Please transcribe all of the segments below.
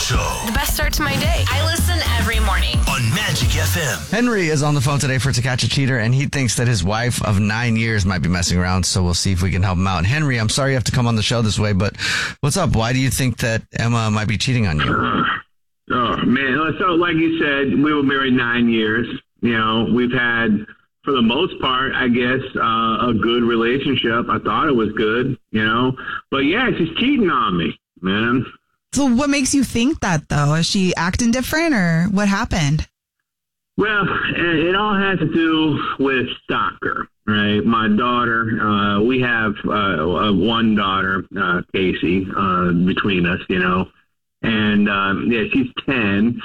Show. The best start to my day. I listen every morning On Magic FM. Henry is on the phone today for To Catch a Cheater, and he thinks that his wife of 9 years might be messing around, so we'll see if we can help him out. And Henry, I'm sorry you have to come on the show this way, but what's up? Why do you think that Emma might be cheating on you? Oh, man. So, like you said, we were married 9 years. You know, we've had, for the most part, I guess, a good relationship. I thought it was good, you know. But, yeah, she's cheating on me, man. So what makes you think that, though? Is she acting different, or what happened? Well, it all has to do with soccer, right? My daughter, we have one daughter, Casey, between us, you know. And, yeah, she's 10.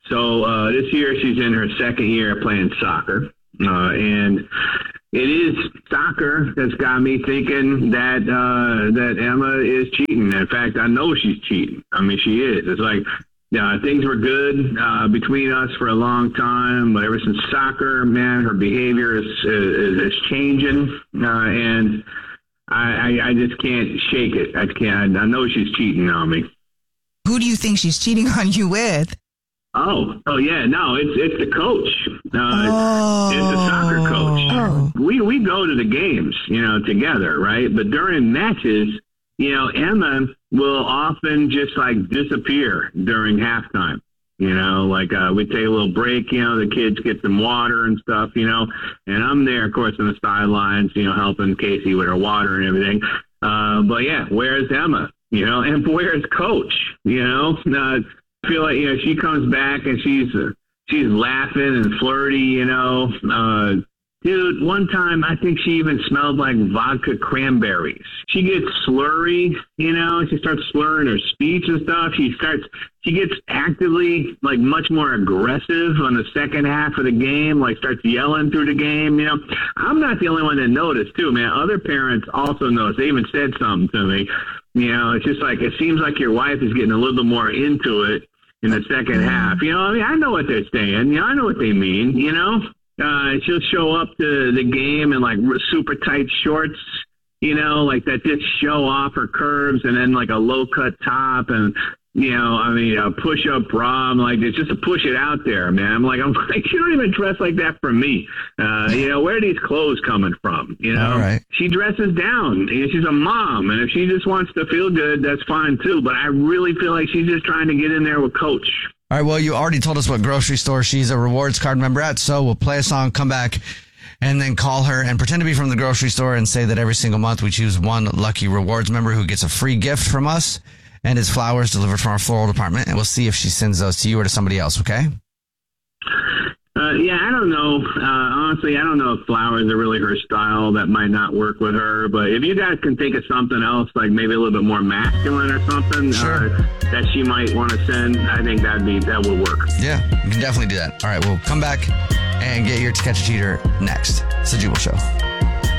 So this year she's in her second year playing soccer. And it is soccer that's got me thinking that that Emma is cheating. In fact, I know she's cheating. I mean, she is. It's like things were good between us for a long time, but ever since soccer, man, her behavior is changing, and I just can't shake it. I can't. I know she's cheating on me. Who do you think she's cheating on you with? Oh yeah, no, it's the coach. It's the soccer coach. Oh. We go to the games, you know, together, right? But during matches, you know, Emma will often just like disappear during halftime. You know, like we take a little break, you know, the kids get some water and stuff, you know, and I'm there, of course, on the sidelines, you know, helping Casey with her water and everything. But yeah, where's Emma? You know, and where's Coach? You know, I feel like, you know, she comes back and she's laughing and flirty, you know. Dude, one time I think she even smelled like vodka cranberries. She gets slurry, you know. She starts slurring her speech and stuff. She gets actively, like, much more aggressive on the second half of the game, like starts yelling through the game, you know. I'm not the only one that noticed, too, man. Other parents also noticed. They even said something to me. You know, it's just like, it seems like your wife is getting a little bit more into it in the second half. You know, I mean, I know what they're saying. You know, I know what they mean, you know. She'll show up to the game in, like, super tight shorts, you know, like that just show off her curves, and then, like, a low-cut top and, you know, I mean, a push-up bra. I'm like, it's just to push it out there, man. I'm like, you don't even dress like that for me. You know, where are these clothes coming from? You know, right. She dresses down. She's a mom, and if she just wants to feel good, that's fine, too. But I really feel like she's just trying to get in there with Coach. All right, well, you already told us what grocery store she's a rewards card member at, so we'll play a song, come back, and then call her and pretend to be from the grocery store and say that every single month we choose one lucky rewards member who gets a free gift from us and his flowers delivered from our floral department, and we'll see if she sends those to you or to somebody else, okay? Yeah, I don't know. Honestly, I don't know if flowers are really her style. That might not work with her. But if you guys can think of something else, like maybe a little bit more masculine or something, sure, that she might want to send, I think that would work. Yeah, you can definitely do that. All right, we'll come back and get your To Catch a Cheater next. It's the Jubal Show.